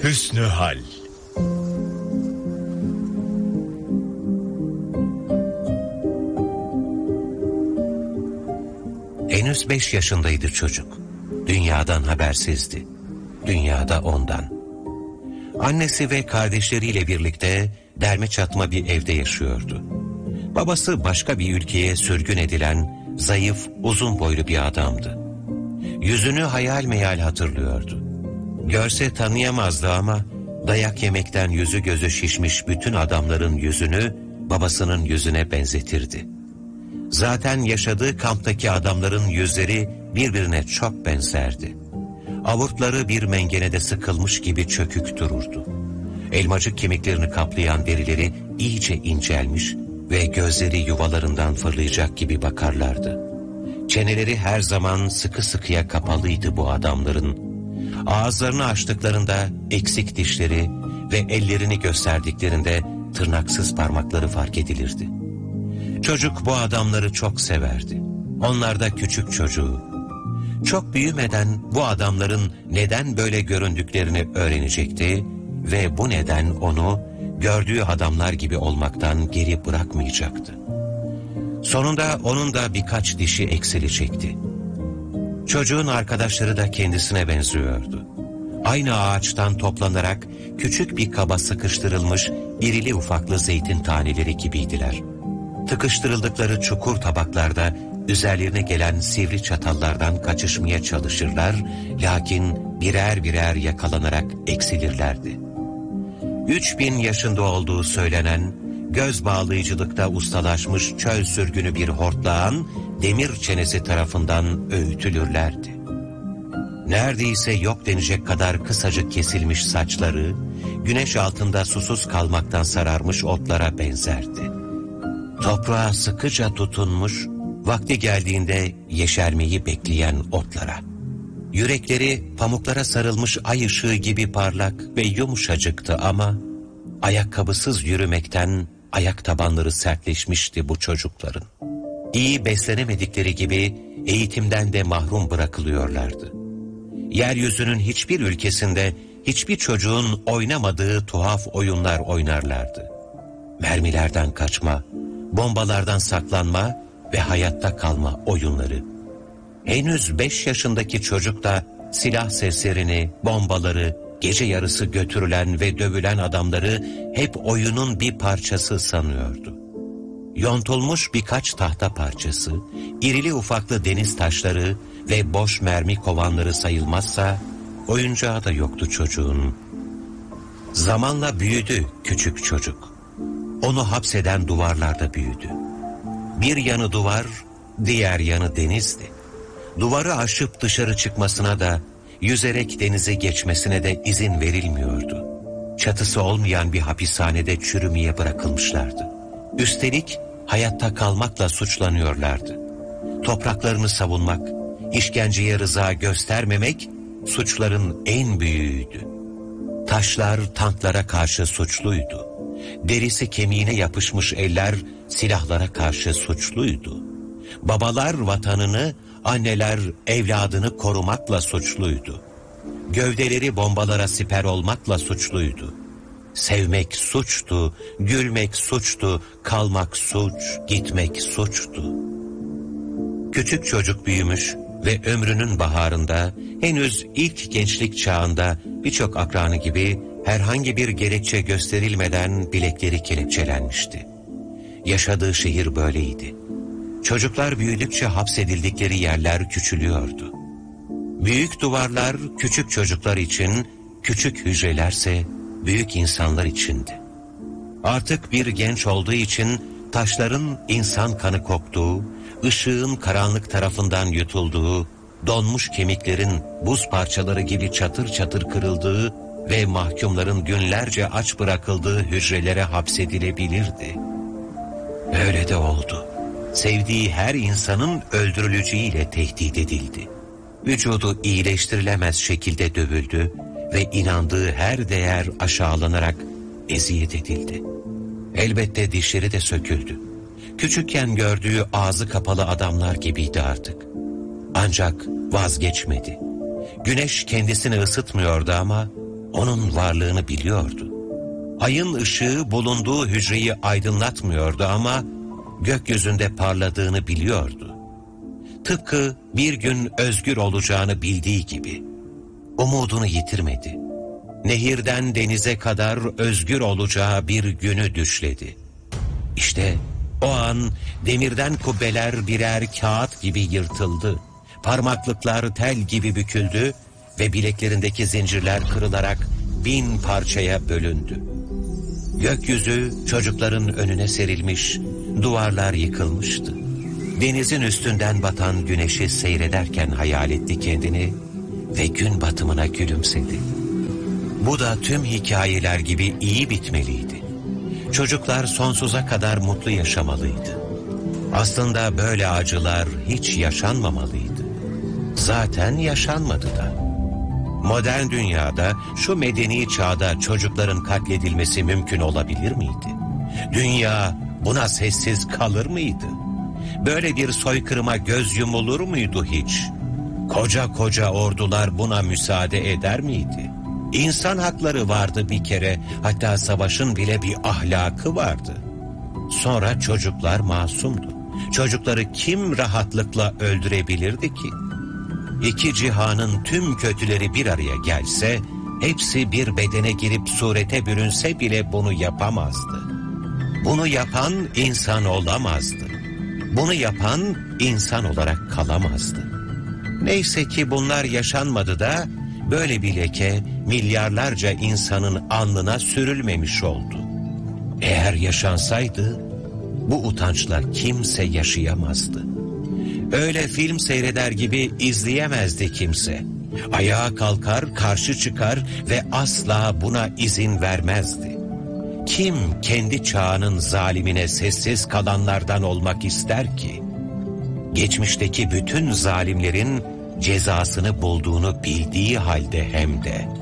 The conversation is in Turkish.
Hüsnü Hal. Henüz 5 yaşındaydı çocuk. Dünyadan habersizdi. Dünyada ondan. Annesi ve kardeşleriyle birlikte derme çatma bir evde yaşıyordu. Babası başka bir ülkeye sürgün edilen, zayıf, uzun boylu bir adamdı. Yüzünü hayal meyal hatırlıyordu. Görse tanıyamazdı ama dayak yemekten yüzü gözü şişmiş bütün adamların yüzünü babasının yüzüne benzetirdi. Zaten yaşadığı kamptaki adamların yüzleri birbirine çok benzerdi. Avurtları bir mengenede sıkılmış gibi çökük dururdu. Elmacık kemiklerini kaplayan derileri iyice incelmiş ve gözleri yuvalarından fırlayacak gibi bakarlardı. Çeneleri her zaman sıkı sıkıya kapalıydı bu adamların. Ağızlarını açtıklarında eksik dişleri ve ellerini gösterdiklerinde tırnaksız parmakları fark edilirdi. Çocuk bu adamları çok severdi. Onlar da küçük çocuğu. Çok büyümeden bu adamların neden böyle göründüklerini öğrenecekti ve bu neden onu gördüğü adamlar gibi olmaktan geri bırakmayacaktı. Sonunda onun da birkaç dişi eksilecekti. Çocuğun arkadaşları da kendisine benziyordu. Aynı ağaçtan toplanarak küçük bir kaba sıkıştırılmış irili ufaklı zeytin taneleri gibiydiler. Tıkıştırıldıkları çukur tabaklarda üzerlerine gelen sivri çatallardan kaçışmaya çalışırlar, lakin birer birer yakalanarak eksilirlerdi. 3000 yaşında olduğu söylenen, göz bağlayıcılıkta ustalaşmış çöl sürgünü bir hortlağın demir çenesi tarafından öğütülürlerdi. Neredeyse yok denecek kadar kısacık kesilmiş saçları, güneş altında susuz kalmaktan sararmış otlara benzerdi. Toprağa sıkıca tutunmuş, vakti geldiğinde yeşermeyi bekleyen otlara. Yürekleri pamuklara sarılmış ay ışığı gibi parlak ve yumuşacıktı ama ayakkabısız yürümekten ayak tabanları sertleşmişti bu çocukların. İyi beslenemedikleri gibi eğitimden de mahrum bırakılıyorlardı. Yeryüzünün hiçbir ülkesinde hiçbir çocuğun oynamadığı tuhaf oyunlar oynarlardı. Mermilerden kaçma, bombalardan saklanma ve hayatta kalma oyunları. Henüz 5 yaşındaki çocuk da silah seslerini, bombaları, gece yarısı götürülen ve dövülen adamları hep oyunun bir parçası sanıyordu. Yontulmuş birkaç tahta parçası, irili ufaklı deniz taşları ve boş mermi kovanları sayılmazsa oyuncağı da yoktu çocuğun. Zamanla büyüdü küçük çocuk. Onu hapseden duvarlarda büyüdü. Bir yanı duvar, diğer yanı denizdi. Duvarı aşıp dışarı çıkmasına da, yüzerek denize geçmesine de izin verilmiyordu. Çatısı olmayan bir hapishanede çürümeye bırakılmışlardı. Üstelik hayatta kalmakla suçlanıyorlardı. Topraklarını savunmak, işkenceye rıza göstermemek suçların en büyüğüydü. Taşlar tanklara karşı suçluydu. Derisi kemiğine yapışmış eller silahlara karşı suçluydu. Babalar vatanını, anneler evladını korumakla suçluydu. Gövdeleri bombalara siper olmakla suçluydu. Sevmek suçtu, gülmek suçtu, kalmak suç, gitmek suçtu. Küçük çocuk büyümüş ve ömrünün baharında, henüz ilk gençlik çağında birçok akranı gibi herhangi bir gerekçe gösterilmeden bilekleri kelepçelenmişti. Yaşadığı şehir böyleydi. Çocuklar büyüdükçe hapsedildikleri yerler küçülüyordu. Büyük duvarlar küçük çocuklar için, küçük hücrelerse büyük insanlar içindi. Artık bir genç olduğu için taşların insan kanı koktuğu, ışığın karanlık tarafından yutulduğu, donmuş kemiklerin buz parçaları gibi çatır çatır kırıldığı ve mahkumların günlerce aç bırakıldığı hücrelere hapsedilebilirdi. Öyle de oldu. Sevdiği her insanın öldürüleceğiyle tehdit edildi. Vücudu iyileştirilemez şekilde dövüldü ve inandığı her değer aşağılanarak eziyet edildi. Elbette dişleri de söküldü. Küçükken gördüğü ağzı kapalı adamlar gibiydi artık. Ancak vazgeçmedi. Güneş kendisini ısıtmıyordu ama onun varlığını biliyordu. Ayın ışığı bulunduğu hücreyi aydınlatmıyordu ama gökyüzünde parladığını biliyordu. Tıpkı bir gün özgür olacağını bildiği gibi. Umudunu yitirmedi. Nehirden denize kadar özgür olacağı bir günü düşledi. İşte o an demirden kubbeler birer kağıt gibi yırtıldı. Parmaklıklar tel gibi büküldü ve bileklerindeki zincirler kırılarak 1000 parçaya bölündü. Gökyüzü çocukların önüne serilmiş, duvarlar yıkılmıştı. Denizin üstünden batan güneşi seyrederken hayal etti kendini ve gün batımına gülümsedi. Bu da tüm hikayeler gibi iyi bitmeliydi. Çocuklar sonsuza kadar mutlu yaşamalıydı. Aslında böyle acılar hiç yaşanmamalıydı. Zaten yaşanmadı da. Modern dünyada, şu medeni çağda çocukların katledilmesi mümkün olabilir miydi? Dünya buna sessiz kalır mıydı? Böyle bir soykırıma göz yumulur muydu hiç? Koca koca ordular buna müsaade eder miydi? İnsan hakları vardı bir kere, hatta savaşın bile bir ahlakı vardı. Sonra çocuklar masumdu. Çocukları kim rahatlıkla öldürebilirdi ki? İki cihanın tüm kötüleri bir araya gelse, hepsi bir bedene girip surete bürünse bile bunu yapamazdı. Bunu yapan insan olamazdı. Bunu yapan insan olarak kalamazdı. Neyse ki bunlar yaşanmadı da böyle bir leke milyarlarca insanın alnına sürülmemiş oldu. Eğer yaşansaydı bu utançla kimse yaşayamazdı. Öyle film seyreder gibi izleyemezdi kimse. Ayağa kalkar, karşı çıkar ve asla buna izin vermezdi. Kim kendi çağının zalimine sessiz kalanlardan olmak ister ki? Geçmişteki bütün zalimlerin cezasını bulduğunu bildiği halde hem de.